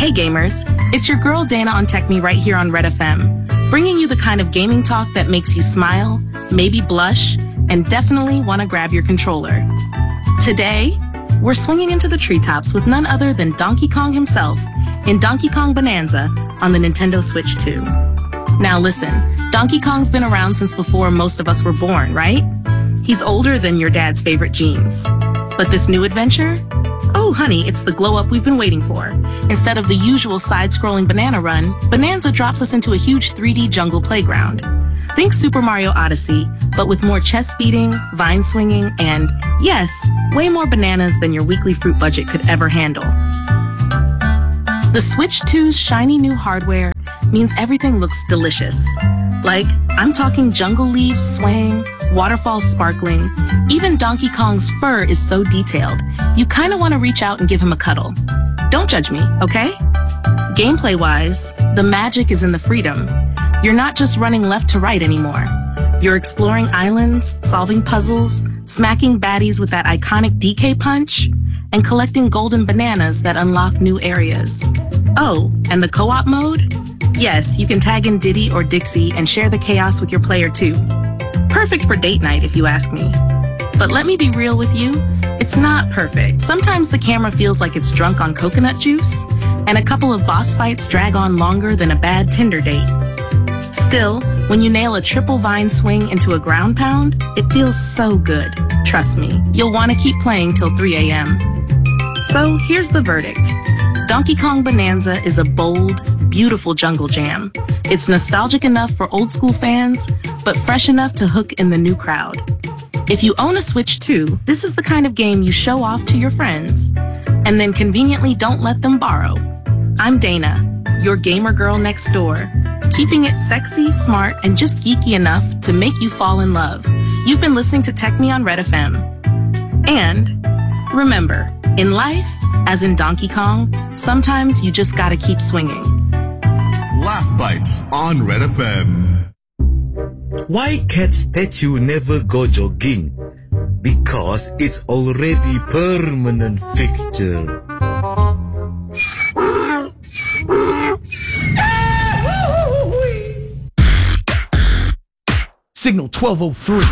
Hey gamers, it's your girl Dana on Tech Me right here on Red FM, bringing you the kind of gaming talk that makes you smile, maybe blush, and definitely want to grab your controller. Today, we're swinging into the treetops with none other than Donkey Kong himself in Donkey Kong Bonanza on the Nintendo Switch 2. Now listen, Donkey Kong's been around since before most of us were born, right? He's older than your dad's favorite jeans. But this new adventure? Oh, honey, it's the glow-up we've been waiting for. Instead of the usual side-scrolling banana run, Bonanza drops us into a huge 3D jungle playground. Think Super Mario Odyssey, but with more chest-beating, vine-swinging, and, yes, way more bananas than your weekly fruit budget could ever handle. The Switch 2's shiny new hardware means everything looks delicious. Like, I'm talking jungle leaves swaying, waterfalls sparkling. Even Donkey Kong's fur is so detailed, you kind of want to reach out and give him a cuddle. Don't judge me, okay? Gameplay-wise, the magic is in the freedom. You're not just running left to right anymore. You're exploring islands, solving puzzles, smacking baddies with that iconic DK punch, and collecting golden bananas that unlock new areas. Oh, and the co-op mode? Yes, you can tag in Diddy or Dixie and share the chaos with your player too. Perfect for date night if you ask me. But let me be real with you, it's not perfect. Sometimes the camera feels like it's drunk on coconut juice, and a couple of boss fights drag on longer than a bad Tinder date. Still, when you nail a triple vine swing into a ground pound, it feels so good. Trust me, you'll want to keep playing till 3 a.m. So here's the verdict. Donkey Kong Bonanza is a bold, beautiful jungle jam. It's nostalgic enough for old school fans, but fresh enough to hook in the new crowd. If you own a Switch 2, this is the kind of game you show off to your friends, and then conveniently don't let them borrow. I'm Dana, your gamer girl next door, keeping it sexy, smart, and just geeky enough to make you fall in love. You've been listening to Tech Me on Red FM. And remember, in life, as in Donkey Kong, sometimes you just gotta keep swinging. Laugh Bites on Red FM. Why cat statue never go jogging? Because it's already permanent fixture. Signal 1203.